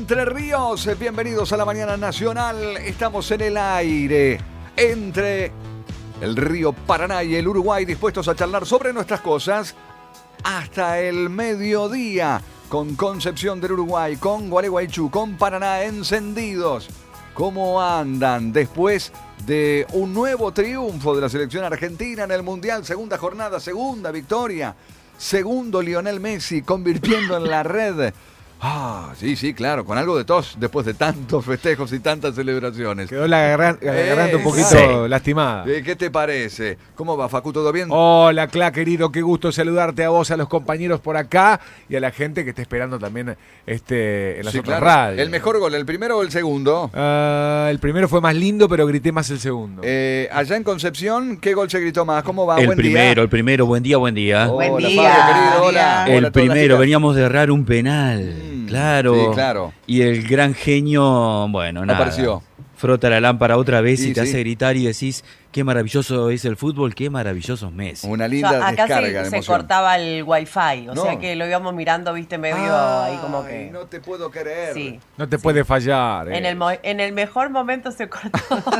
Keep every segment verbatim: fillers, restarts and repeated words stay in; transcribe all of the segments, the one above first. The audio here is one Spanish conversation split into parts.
Entre Ríos, bienvenidos a la Mañana Nacional. Estamos en el aire entre el río Paraná y el Uruguay, dispuestos a charlar sobre nuestras cosas hasta el mediodía, con Concepción del Uruguay, con Gualeguaychú, con Paraná encendidos. ¿Cómo andan después de un nuevo triunfo de la selección argentina en el Mundial? Segunda jornada, segunda victoria, segundo Lionel Messi convirtiendo en la red. Ah, sí, sí, claro, con algo de tos después de tantos festejos y tantas celebraciones. Quedó la garganta, la garganta Eh, un poquito sí. lastimada. Eh, ¿Qué te parece? ¿Cómo va, Facu? ¿Todo bien? Hola, Cla, querido, qué gusto saludarte a vos, a los compañeros por acá y a la gente que está esperando también este, en las Sí, otras claro. radios. ¿El mejor gol, el primero o el segundo? Uh, el primero fue más lindo, pero grité más el segundo. Eh, allá en Concepción, ¿qué gol se gritó más? ¿Cómo va? El Buen primero, día. el primero, buen día, buen día. Hola, Buen día. Fabio, querido, hola. Buen día. Hola a El todas las primero, chicas. veníamos de errar un penal. Mm, claro. sí, claro. Y el gran genio, bueno, nada. Apareció. Frota la lámpara otra vez Sí, y te sí. hace gritar y decís, qué maravilloso es el fútbol, qué maravillosos Messi. Una O linda sea, acá descarga se, de se emoción. cortaba el wifi, o No. sea que lo íbamos mirando, viste, medio Ay, ahí como que... no te puedo creer. Sí. No te puede fallar. eh. En el, mo- en el mejor momento se cortó.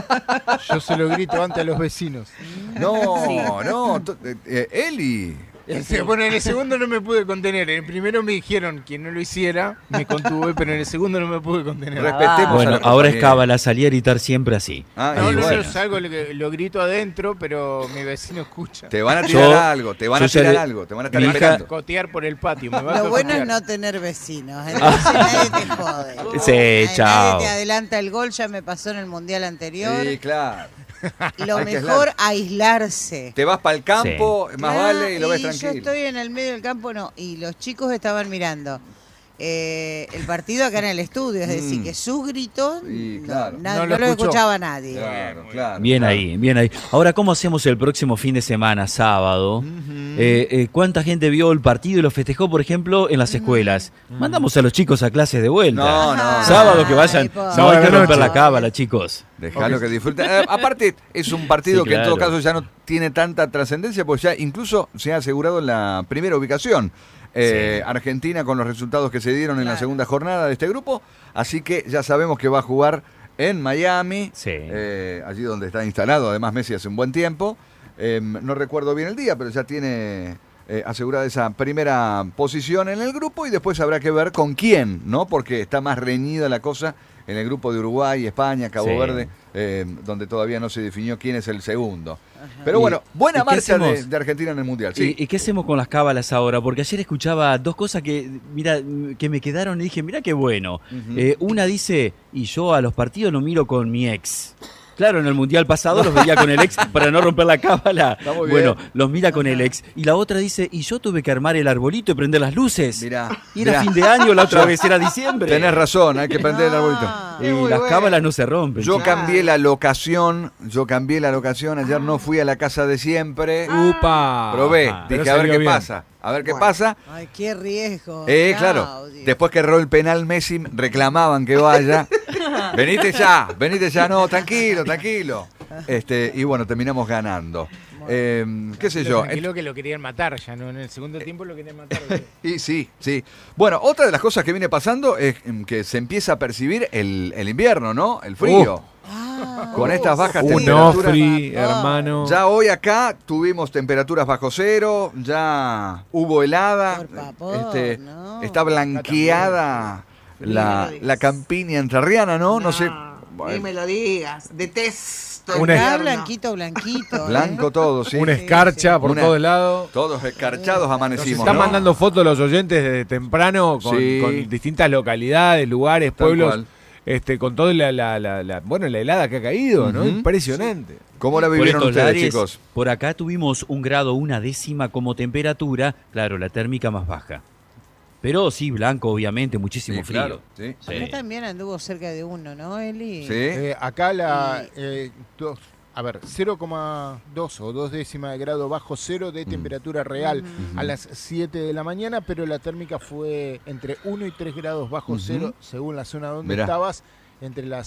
Yo se lo grito antes a los vecinos. No, Sí. no. to- eh, eh, Eli. El se- Bueno, en el segundo no me pude contener. En el primero me dijeron que no lo hiciera, me contuve, pero en el segundo no me pude contener. Respetemos a Bueno, los ahora es compañeros. cábala, salí a gritar siempre así. Ah, No, y no, bueno, yo salgo, lo, lo grito adentro, pero mi vecino escucha. te van a tirar Yo- algo, te van a yo ya tirar le- algo, te van a estar mi hija- esperando. Cotear por el patio. Me va a Lo bueno es cotear. no tener vecinos, entonces nadie te jode. Sí, Nadie- chao. Nadie te adelanta el gol, ya me pasó en el mundial anterior. Sí, claro. Lo Hay que mejor, aislar. aislarse. Te vas para el campo, más Claro, vale, y lo ves Yo tranquilo. estoy en el medio del campo, no, y los chicos estaban mirando eh, el partido acá en el estudio, es decir, Mm. que sus gritos Sí, no, claro. na- No no lo lo escuchó. escuchaba nadie. Claro, claro. Bien claro. ahí, bien ahí. Ahora, ¿cómo hacemos el próximo fin de semana, sábado? Eh, eh, ¿Cuánta gente vio el partido y lo festejó, por ejemplo, en las escuelas? Mandamos a los chicos a clases de vuelta. No, no, no. Sábado que vayan. Ay, po- No hay Sábado que de romper noche. la cábala, chicos. Dejalo que disfruten. Eh, aparte, es un partido Sí, que en todo claro. caso ya no tiene tanta trascendencia, pues ya incluso se ha asegurado en la primera ubicación. Eh, Argentina con los resultados que se dieron en la Claro. segunda jornada de este grupo, así que ya sabemos que va a jugar en Miami, Sí. eh, allí donde está instalado, además Messi hace un buen tiempo. Eh, no recuerdo bien el día, pero ya tiene eh, asegurada esa primera posición en el grupo y después habrá que ver con quién, ¿no? Porque está más reñida la cosa en el grupo de Uruguay, España, Cabo Sí. Verde, eh, donde todavía no se definió quién es el segundo. Pero Y- bueno, buena ¿y qué marcha de, hacemos? de Argentina en el Mundial. Sí. ¿Y, y qué hacemos con las cábalas ahora? Porque ayer escuchaba dos cosas que, mira, que me quedaron y dije, mira qué bueno. Ujú. Eh, una dice, y yo a los partidos lo miro con mi ex. Claro, en el Mundial pasado los veía con el ex para no romper la cábala. Está muy Bueno, bien. los mira con el ex. Y la otra dice, y yo tuve que armar el arbolito y prender las luces. Mirá, y era mirá. fin de año, la otra vez era diciembre. Tenés razón, hay que prender el arbolito. Ah, Y las cábalas no se rompen. Yo chicos. cambié la locación, yo cambié la locación, ayer no fui a la casa de siempre. Upa. Probé, Ah, pero dije a ver salió qué bien. pasa, a ver qué Bueno. pasa. Ay, qué riesgo. Eh, claro, Claudio. después que erró el penal Messi, reclamaban que vaya. Venite ya, venite ya, no, tranquilo, tranquilo. Este, y bueno, terminamos ganando. Eh, ¿Qué sé yo? Tranquilo que lo querían matar ya, ¿no? En el segundo tiempo lo querían matar. Y sí, sí. Bueno, otra de las cosas que viene pasando es mm, que se empieza a percibir el, el invierno, ¿no? El frío. Ah, Con estas bajas Un temperaturas. Onofri, Papá. hermano. Ya hoy acá tuvimos temperaturas bajo cero, ya hubo helada, Por favor, este, no. está blanqueada la, Frío. la campiña entrerriana, ¿no? No sé. Ni Bueno, me lo digas, detesto el Una- Está invierno. blanquito, blanquito. blanco ¿eh? todo, sí. Una Sí, escarcha sí. por Una- todos lados. Todos escarchados Nos amanecimos, están ¿no? mandando fotos los oyentes desde temprano con, Sí. con distintas localidades, lugares, Tal pueblos, cual. este, con toda la, la, la, la- bueno, la helada que ha caído, ¿no? Ujú. Impresionante. ¿Cómo la Por vivieron estos ustedes, lares, chicos? por acá tuvimos un grado, una décima como temperatura, claro, la térmica más baja. Pero sí, blanco, obviamente, muchísimo Sí, frío. claro, sí. Sí. Acá también anduvo cerca de uno, ¿no, Eli? Sí. Eh, acá la... eh, dos, a ver, cero coma dos o dos décimas de grado bajo cero de temperatura real a las siete de la mañana, pero la térmica fue entre uno y tres grados bajo Ujú. cero según la zona donde Mirá. estabas. entre las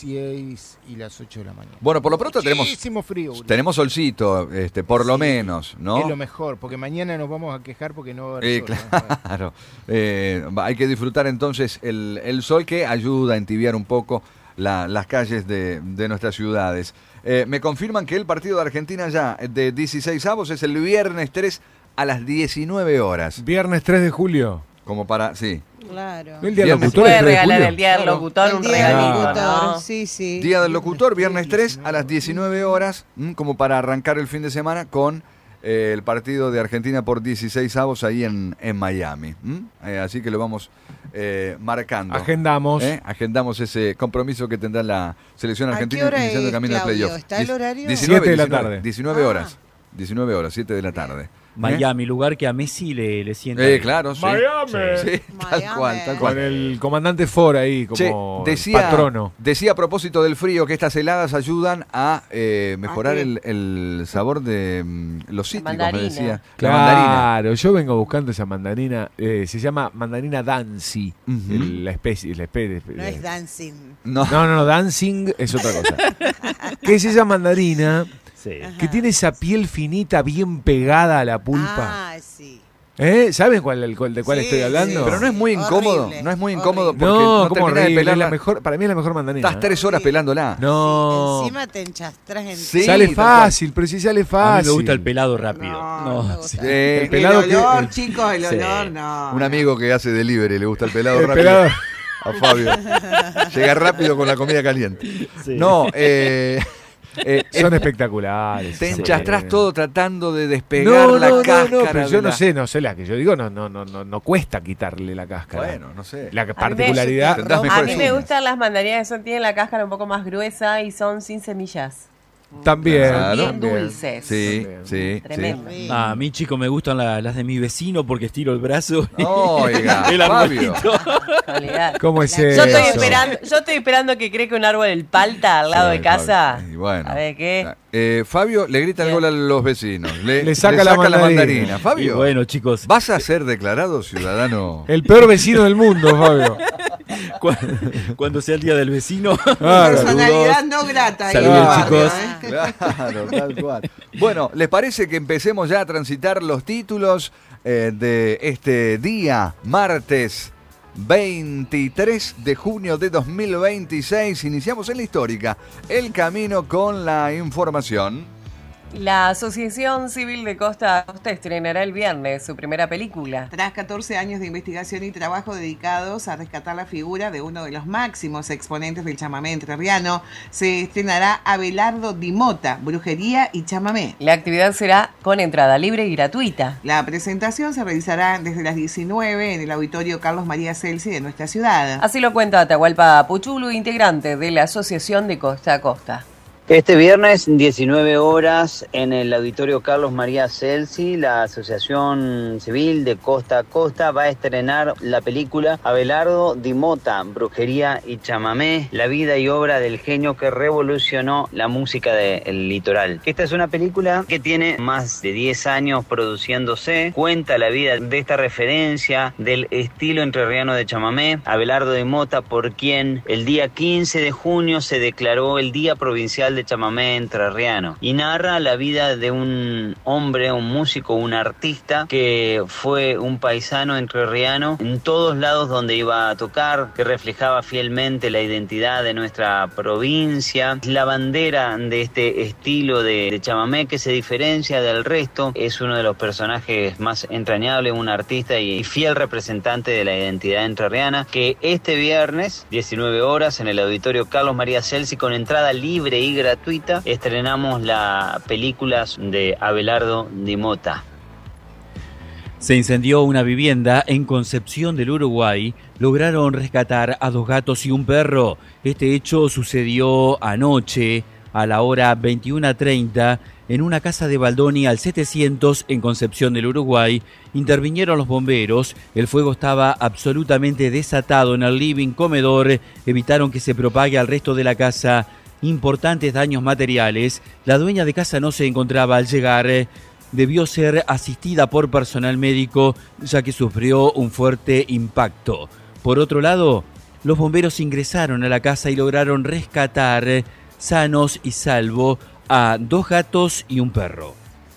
seis y las ocho de la mañana. Bueno, por lo pronto tenemos Muchísimo frío. tenemos solcito, este, por lo Sí, menos, ¿no? Es lo mejor, porque mañana nos vamos a quejar porque no va a haber Eh, sol, ¿no? claro. Eh, hay que disfrutar entonces el, el sol que ayuda a entibiar un poco la- las calles de, de nuestras ciudades. Eh, me confirman que el partido de Argentina ya de dieciséis avos es el viernes tres a las diecinueve horas. Viernes tres de julio. Como para, sí. Claro. ¿El día del Viernes. locutor Puede es tres de regalar julio? el día del Claro. locutor El un día del regalito, locutor, ¿no? sí, sí. Día del locutor, viernes tres a las diecinueve horas, mm, como para arrancar el fin de semana con eh, el partido de Argentina por dieciséis avos ahí en, en Miami. ¿Mm? Eh, así que lo vamos eh, marcando. Agendamos. ¿Eh? Agendamos ese compromiso que tendrá la selección ¿A qué argentina hora iniciando el es, camino al Claudio? playoff. ¿Está el horario? Siete de la diecinueve, tarde. diecinueve Ah. horas. diecinueve horas, siete de la tarde. Miami, lugar que a Messi le, le sienta. Eh, bien. claro, sí. Miami. Sí, tal Miami. cual, tal Con cual. el comandante Ford ahí como Che, decía, patrono. decía a propósito del frío que estas heladas ayudan a eh, mejorar ¿A qué? el, el sabor de mm, los cítricos, me mandarina. decía. La mandarina. Claro, yo vengo buscando esa mandarina. eh, se llama mandarina Dancy. Ujú. el- la especie. La especie No es dancing. No, No, no, no, dancing es otra cosa. ¿Qué es esa mandarina Sí. que tiene esa piel finita bien pegada a la pulpa? Ah, sí. ¿Eh? ¿Saben cuál, el- cuál- de cuál Sí, estoy hablando? sí. pero no es muy incómodo. Horrible, No es muy incómodo porque No, no, como terminás de horrible, es pelarla. la mejor, para mí es la mejor mandarina. Estás tres horas Sí. pelándola. No, Sí, encima te enchastras en Sí, sale tal cual. fácil, pero si sale A mí fácil. me gusta el pelado rápido. No, No, no me gusta. sí. Eh, El pelado el que- olor, el- chicos, el Sí. olor, no. un amigo que hace delivery, le gusta el pelado El rápido. pelado- A Fabio. Llega rápido con la comida caliente. Sí. No, eh, eh, Son espectaculares. te Sí. enchastrás todo tratando de despegar No, la no, no, cáscara. no, pero de yo no la- sé, no sé, la que yo digo no, no, no, no, no cuesta quitarle la cáscara. Bueno, no sé. La me- particularidad. Tendrás A mejores mí me uñas. gustan las mandarinas que son, tienen la cáscara un poco más gruesa y son sin semillas. También. Claro. Bien también. dulces. Sí, También. sí, Tremendo. Sí. Ah, a mí, chico, me gustan la- las de mi vecino porque estiro el brazo. sí. Oiga, El Fabio. arbolito. Calidad. ¿Cómo es Yo Yo estoy eso? esperando, yo estoy esperando que crezca un árbol del palta al lado Sí, de casa. Fabio. Y bueno. A ver qué. Eh, Fabio le grita el Bien. gol a los vecinos. Le, Le saca la mandarina. Y Fabio, bueno, chicos, ¿vas a ser declarado ciudadano? El peor vecino del mundo, Fabio. cu- cuando sea el día del vecino. Claro. Personalidad no grata. ahí, Saludos, Fabio, chicos. ¿eh? Claro, tal cual. Bueno, ¿les parece que empecemos ya a transitar los títulos eh, de este día, martes veintitrés de junio de dos mil veintiséis? Iniciamos en la histórica, el camino con la información. La Asociación Civil de Costa a Costa estrenará el viernes su primera película. Tras catorce años de investigación y trabajo dedicados a rescatar la figura de uno de los máximos exponentes del chamamé entrerriano, se estrenará Abelardo Di Mota, Brujería y Chamamé. La actividad será con entrada libre y gratuita. La presentación se realizará desde las diecinueve en el auditorio Carlos María Celsi de nuestra ciudad. Así lo cuenta Atahualpa Puchulu, integrante de la Asociación de Costa a Costa. Este viernes, diecinueve horas, en el auditorio Carlos María Celsi, la Asociación Civil de Costa a Costa va a estrenar la película Abelardo Di Mota, Brujería y Chamamé, la vida y obra del genio que revolucionó la música del litoral. Esta es una película que tiene más de diez años produciéndose, cuenta la vida de esta referencia del estilo entrerriano de chamamé, Abelardo Di Mota, por quien el día quince de junio se declaró el Día Provincial de chamamé entrerriano, y narra la vida de un hombre, un músico, un artista que fue un paisano entrerriano en todos lados donde iba a tocar, que reflejaba fielmente la identidad de nuestra provincia, la bandera de este estilo de, de chamamé que se diferencia del resto. Es uno de los personajes más entrañables, un artista y fiel representante de la identidad entrerriana, que este viernes, diecinueve horas, en el auditorio Carlos María Celsi, con entrada libre y gratuita, estrenamos la película de Abelardo Di Mota. Se incendió una vivienda en Concepción del Uruguay. Lograron rescatar a dos gatos y un perro. Este hecho sucedió anoche a la hora veintiuna treinta en una casa de Baldoni al setecientos en Concepción del Uruguay. Intervinieron los bomberos. El fuego estaba absolutamente desatado en el living comedor. Evitaron que se propague al resto de la casa. Importantes daños materiales. La dueña de casa no se encontraba al llegar. Debió ser asistida por personal médico ya que sufrió un fuerte impacto. Por otro lado, los bomberos ingresaron a la casa y lograron rescatar sanos y salvo a dos gatos y un perro.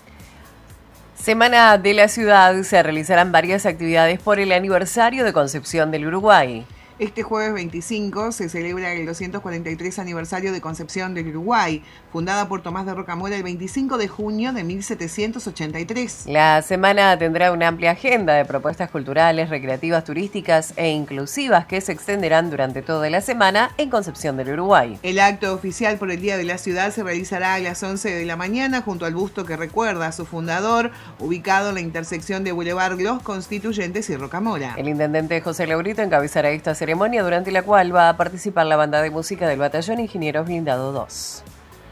Semana de la Ciudad, se realizarán varias actividades por el aniversario de Concepción del Uruguay. Este jueves veinticinco se celebra el doscientos cuarenta y tres aniversario de Concepción del Uruguay, fundada por Tomás de Rocamora el veinticinco de junio de mil setecientos ochenta y tres. La semana tendrá una amplia agenda de propuestas culturales, recreativas, turísticas e inclusivas que se extenderán durante toda la semana en Concepción del Uruguay. El acto oficial por el Día de la Ciudad se realizará a las once de la mañana junto al busto que recuerda a su fundador, ubicado en la intersección de Boulevard Los Constituyentes y Rocamora. El intendente José Laurito encabezará esta ceremonia, durante la cual va a participar la banda de música del Batallón Ingenieros Blindado dos.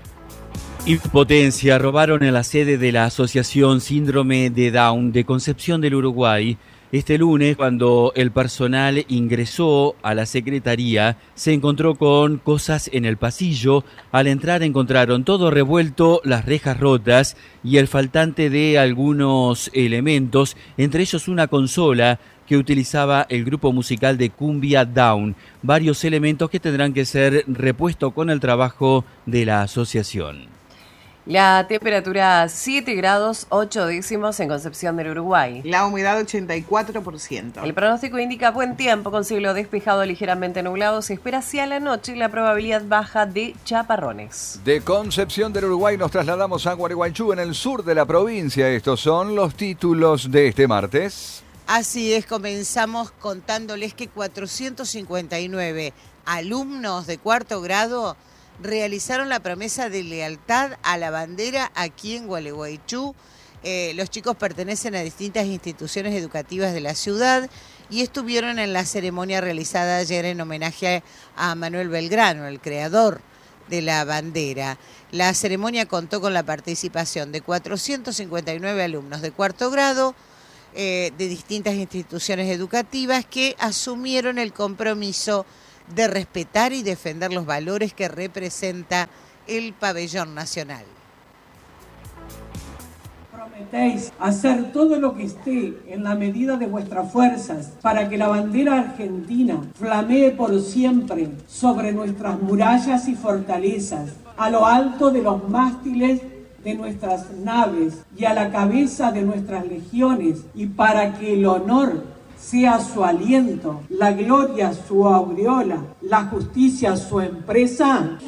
Impotencia robaron en la sede de la Asociación Síndrome de Down de Concepción del Uruguay. Este lunes, cuando el personal ingresó a la secretaría, se encontró con cosas en el pasillo. Al entrar encontraron todo revuelto, las rejas rotas y el faltante de algunos elementos, entre ellos una consola que utilizaba el grupo musical de Cumbia Down. Varios elementos que tendrán que ser repuestos con el trabajo de la asociación. La temperatura siete grados ocho décimos en Concepción del Uruguay. La humedad ochenta y cuatro por ciento. El pronóstico indica buen tiempo con cielo despejado, ligeramente nublado. Se espera hacia la noche la probabilidad baja de chaparrones. De Concepción del Uruguay nos trasladamos a Gualeguaychú, en el sur de la provincia. Estos son los títulos de este martes. Así es, comenzamos contándoles que cuatrocientos cincuenta y nueve alumnos de cuarto grado realizaron la promesa de lealtad a la bandera aquí en Gualeguaychú. Eh, los chicos pertenecen a distintas instituciones educativas de la ciudad y estuvieron en la ceremonia realizada ayer en homenaje a Manuel Belgrano, el creador de la bandera. La ceremonia contó con la participación de cuatrocientos cincuenta y nueve alumnos de cuarto grado eh, de distintas instituciones educativas que asumieron el compromiso de respetar y defender los valores que representa el pabellón nacional. Prometéis hacer todo lo que esté en la medida de vuestras fuerzas para que la bandera argentina flamee por siempre sobre nuestras murallas y fortalezas, a lo alto de los mástiles de nuestras naves y a la cabeza de nuestras legiones, y para que el honor sea su aliento, la gloria su aureola, la justicia su empresa.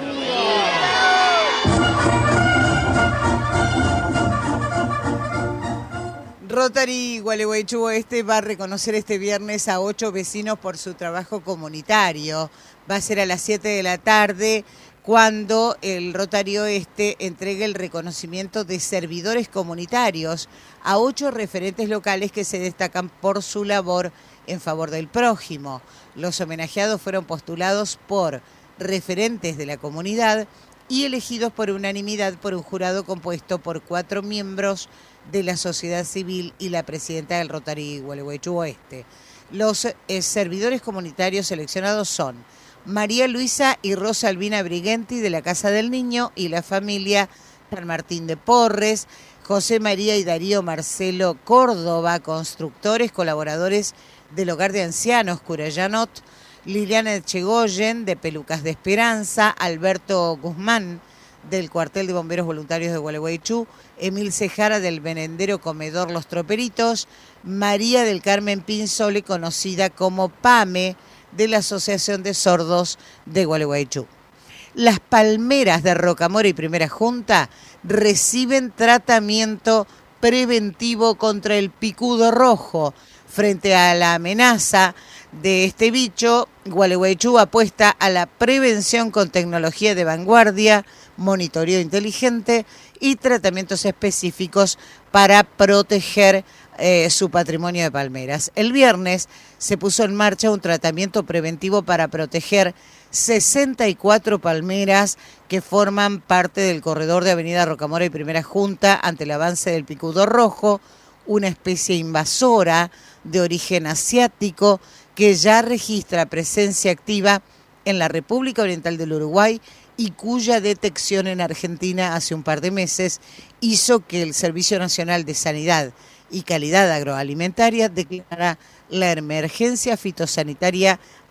Rotary Gualeguaychú Oeste va a reconocer este viernes a ocho vecinos por su trabajo comunitario. Va a ser a las siete de la tarde cuando el Rotary Oeste entregue el reconocimiento de servidores comunitarios a ocho referentes locales que se destacan por su labor en favor del prójimo. Los homenajeados fueron postulados por referentes de la comunidad y elegidos por unanimidad por un jurado compuesto por cuatro miembros de la sociedad civil y la presidenta del Rotary Gualeguaychú Oeste. Los eh, servidores comunitarios seleccionados son María Luisa y Rosa Albina Briguenti de la Casa del Niño y la familia San Martín de Porres, José María y Darío Marcelo Córdoba, constructores, colaboradores del Hogar de Ancianos Curayánot, Liliana Echegoyen de Pelucas de Esperanza, Alberto Guzmán del Cuartel de Bomberos Voluntarios de Gualeguaychú, Emil Cejara del Merendero Comedor Los Troperitos, María del Carmen Pinzole, conocida como PAME, de la Asociación de Sordos de Gualeguaychú. Las palmeras de Rocamora y Primera Junta reciben tratamiento preventivo contra el picudo rojo. Frente a la amenaza de este bicho, Gualeguaychú apuesta a la prevención con tecnología de vanguardia, monitoreo inteligente y tratamientos específicos para proteger eh, su patrimonio de palmeras. El viernes se puso en marcha un tratamiento preventivo para proteger sesenta y cuatro palmeras que forman parte del corredor de Avenida Rocamora y Primera Junta ante el avance del picudo rojo, una especie invasora de origen asiático que ya registra presencia activa en la República Oriental del Uruguay y cuya detección en Argentina hace un par de meses hizo que el Servicio Nacional de Sanidad y Calidad Agroalimentaria declarara la emergencia fitosanitaria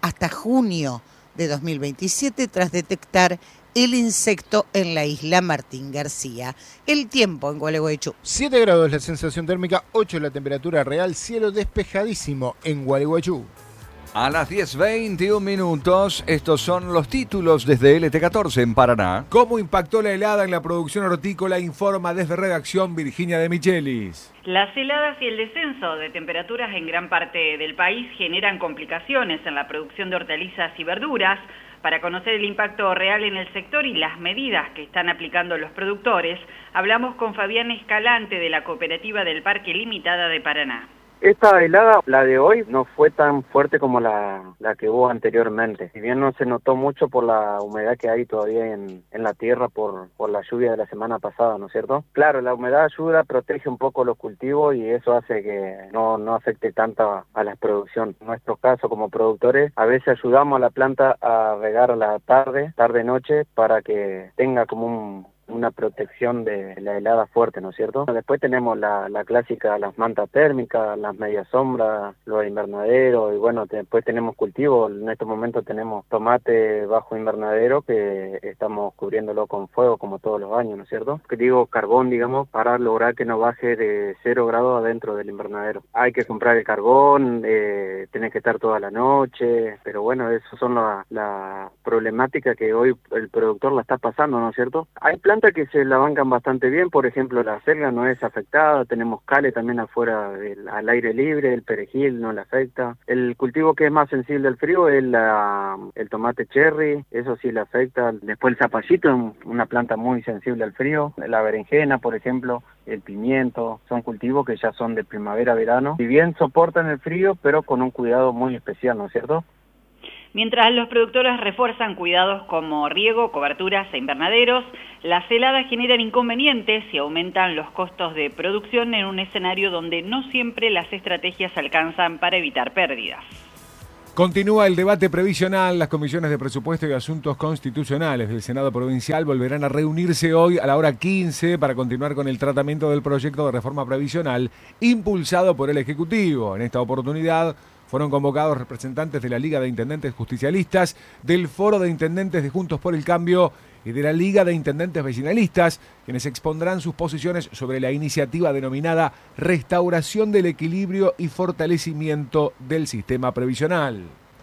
hasta junio de dos mil veintisiete tras detectar el insecto en la isla Martín García. El tiempo en Gualeguaychú. siete grados la sensación térmica, ocho la temperatura real, cielo despejadísimo en Gualeguaychú. A las diez veintiún minutos, estos son los títulos desde L T catorce en Paraná. ¿Cómo impactó la helada en la producción hortícola? Informa desde redacción Virginia de Michelis. Las heladas y el descenso de temperaturas en gran parte del país generan complicaciones en la producción de hortalizas y verduras. Para conocer el impacto real en el sector y las medidas que están aplicando los productores, hablamos con Fabián Escalante de la Cooperativa del Parque Limitada de Paraná. Esta helada, la de hoy, no fue tan fuerte como la, la que hubo anteriormente. Si bien no se notó mucho por la humedad que hay todavía en, en la tierra por, por la lluvia de la semana pasada, ¿no es cierto? Claro, la humedad ayuda, protege un poco los cultivos y eso hace que no, no afecte tanto a, a la producción. En nuestro caso, como productores, a veces ayudamos a la planta a regar a la tarde, tarde-noche, para que tenga como un... una protección de la helada fuerte, ¿no es cierto? Después tenemos la, la clásica, las mantas térmicas, las medias sombras, los invernaderos, y bueno, después tenemos cultivos. En estos momentos tenemos tomate bajo invernadero que estamos cubriéndolo con fuego como todos los años, ¿no es cierto? Que digo carbón, digamos, para lograr que no baje de cero grados adentro del invernadero. Hay que comprar el carbón, eh, tiene que estar toda la noche, pero bueno, eso son la, la problemática que hoy el productor la está pasando, ¿no es cierto? Hay plantas que se la bancan bastante bien, por ejemplo la selga no es afectada, tenemos cale también afuera del, al aire libre, el perejil no le afecta. El cultivo que es más sensible al frío es la, el tomate cherry, eso sí le afecta. Después el zapallito, una planta muy sensible al frío, la berenjena por ejemplo, el pimiento, son cultivos que ya son de primavera-verano, si bien soportan el frío pero con un cuidado muy especial, ¿no es cierto? Mientras los productores refuerzan cuidados como riego, coberturas e invernaderos, las heladas generan inconvenientes y aumentan los costos de producción en un escenario donde no siempre las estrategias alcanzan para evitar pérdidas. Continúa el debate previsional. Las comisiones de presupuesto y asuntos constitucionales del Senado Provincial volverán a reunirse hoy a la hora quince para continuar con el tratamiento del proyecto de reforma previsional impulsado por el Ejecutivo. En esta oportunidad fueron convocados representantes de la Liga de Intendentes Justicialistas, del Foro de Intendentes de Juntos por el Cambio y de la Liga de Intendentes Vecinalistas, quienes expondrán sus posiciones sobre la iniciativa denominada Restauración del Equilibrio y Fortalecimiento del Sistema Previsional.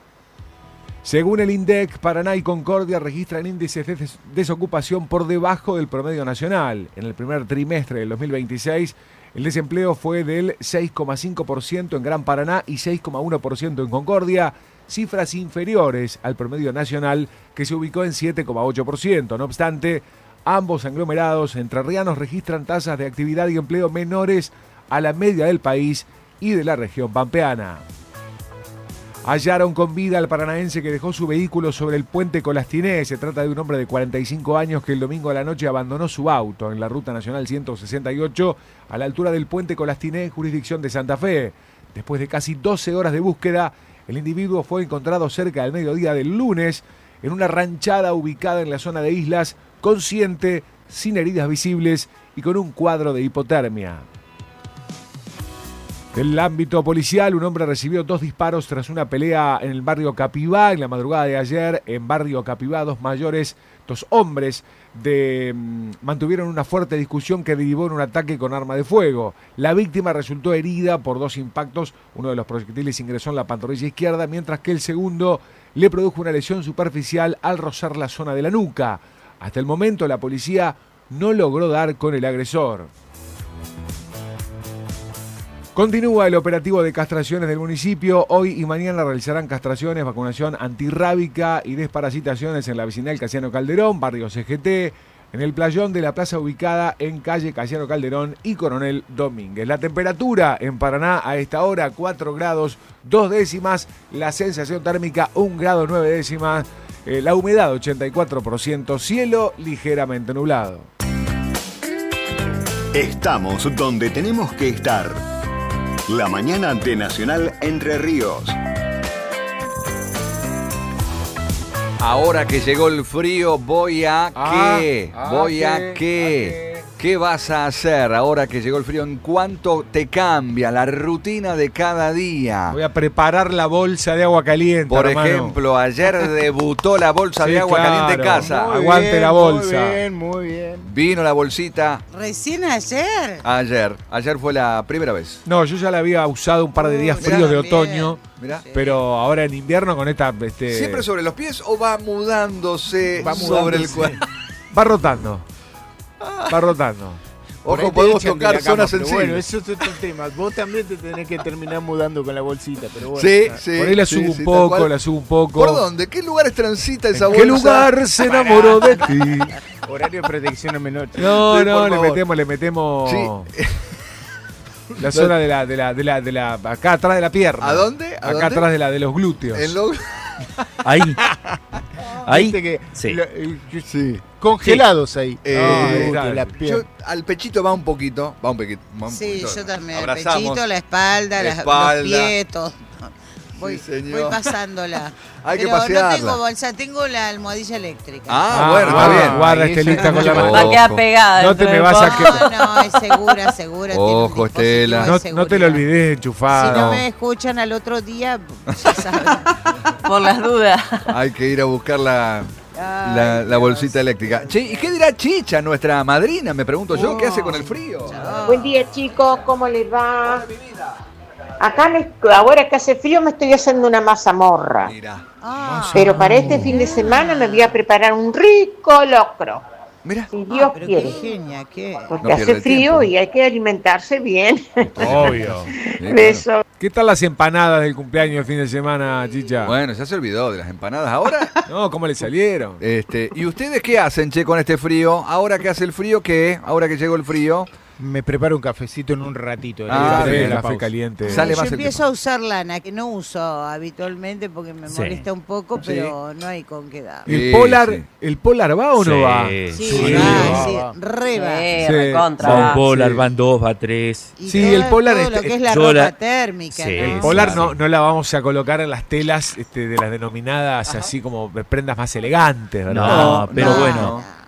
Según el INDEC, Paraná y Concordia registran índices de des- desocupación por debajo del promedio nacional. En el primer trimestre del dos mil veintiséis, el desempleo fue del seis coma cinco por ciento en Gran Paraná y seis coma uno por ciento en Concordia, cifras inferiores al promedio nacional que se ubicó en siete coma ocho por ciento. No obstante, ambos aglomerados entrerrianos registran tasas de actividad y empleo menores a la media del país y de la región pampeana. Hallaron con vida al paranaense que dejó su vehículo sobre el puente Colastiné. Se trata de un hombre de cuarenta y cinco años que el domingo a la noche abandonó su auto en la Ruta Nacional ciento sesenta y ocho a la altura del puente Colastiné, jurisdicción de Santa Fe. Después de casi doce horas de búsqueda, el individuo fue encontrado cerca del mediodía del lunes en una ranchada ubicada en la zona de Islas, consciente, sin heridas visibles y con un cuadro de hipotermia. En el ámbito policial, un hombre recibió dos disparos tras una pelea en el barrio Capibá. En la madrugada de ayer, en barrio Capibá, dos mayores, dos hombres, de, mm, mantuvieron una fuerte discusión que derivó en un ataque con arma de fuego. La víctima resultó herida por dos impactos. Uno de los proyectiles ingresó en la pantorrilla izquierda, mientras que el segundo le produjo una lesión superficial al rozar la zona de la nuca. Hasta el momento, la policía no logró dar con el agresor. Continúa el operativo de castraciones del municipio. Hoy y mañana realizarán castraciones, vacunación antirrábica y desparasitaciones en la vecinal Casiano Calderón, barrio C G T, en el playón de la plaza ubicada en calle Casiano Calderón y Coronel Domínguez. La temperatura en Paraná a esta hora, cuatro grados, dos décimas. La sensación térmica, un grado, nueve décimas. Eh, la humedad, ochenta y cuatro por ciento. Cielo ligeramente nublado. Estamos donde tenemos que estar. La mañana de Nacional Entre Ríos. Ahora que llegó el frío, voy a Ah, qué, ¿a voy a qué? qué. ¿A qué? ¿Qué vas a hacer ahora que llegó el frío? ¿En cuánto te cambia la rutina de cada día? Voy a preparar la bolsa de agua caliente, Por hermano. ejemplo, ayer debutó la bolsa Sí, de agua claro. caliente en casa. Muy Aguante bien, la bolsa. Muy bien, muy bien. Vino la bolsita Recién ayer. ayer. Ayer fue la primera vez. No, yo ya la había usado un par de días Mirá, fríos de bien. otoño, Mirá. pero ahora en invierno con esta... Este, ¿Siempre sobre los pies o va mudándose Va sobre el mudándose. cuerpo? Va rotando. Va rotando. Por ahí Ojo, te podemos echan de tocar la cama, zonas pero sensibles. Bueno, eso es otro tema. Vos también te tenés que terminar mudando con la bolsita, pero bueno. Sí, sí. Por ahí la sí, subo sí, un tal poco, cual. la subo un poco. ¿Por dónde? ¿Qué lugares transita esa ¿En bolsa? qué lugar se enamoró de ti? Horario de protección a menor. No, Sí, no, por le favor. metemos, le metemos Sí. la zona de la, de la, de la, de la, acá atrás de la pierna. ¿A dónde? ¿A Acá dónde? atrás de la, de los glúteos. En lo- Ahí. Ahí. Viste que Sí. lo- eh, que- Sí. congelados ahí. Eh, Ah, claro. que la Yo, pierna. al pechito va un poquito. Va un poquito. va un Sí, poquito. yo también. El Abrazamos. pechito, la espalda, La las- espalda. los pies, todo. Voy, Sí, señor. voy pasándola. Hay que Pero pasearla. no tengo bolsa, tengo la almohadilla eléctrica. Ah, bueno, está guarda, bien. Guarda, Ahí Estelita, eso con la es mano. mucho Va a quedar Ojo. pegada. No te dentro me de vas a poco. que- No, no, es segura, segura. tiene un Ojo, dispositivo Estela. de No, no seguridad. te lo olvides Si enchufado. no me escuchan al otro día, ya saben. Por las dudas. Hay que ir a buscar la, Ay, la, la Dios. bolsita eléctrica. Che, ¿y qué dirá Chicha, nuestra madrina? Me pregunto yo, ¿qué hace con el frío? Buen día, chicos, ¿cómo les va? Acá, me- ahora que hace frío, me estoy haciendo una mazamorra. Mira, Ah, Pero para este fin de semana me voy a preparar un rico locro, mira. si Dios ah, pero qué quiere. genia, qué. Porque No hace pierde frío tiempo. y hay que alimentarse bien. Obvio. Sí, claro. Beso. ¿Qué tal las empanadas del cumpleaños el fin de semana, Chicha? Bueno, ya se olvidó de las empanadas. Ahora, No, ¿cómo le salieron? este, ¿y ustedes qué hacen, che, con este frío? Ahora que hace el frío, ¿qué? Ahora que llegó el frío, Me preparo un cafecito en un ratito. le Ah, digo, Sí, después de bien, la café pausa. caliente. Sale Yo más el empiezo a usar lana, que no uso habitualmente porque me Sí. molesta un poco, Sí. pero no hay con qué dar. ¿El Sí, polar, sí. el polar va o no Sí, va? Sí, sí. va, va, sí, va. re va. Sí, Sí. recontra. Va un va. polar, sí. van dos, va tres. Y Sí, todo- el polar todo este- lo que es la yo ropa la- térmica, Sí, ¿no? El polar sí. no, no la vamos a colocar en las telas este, de las denominadas así como prendas más elegantes, ¿verdad? No, pero No, bueno. no.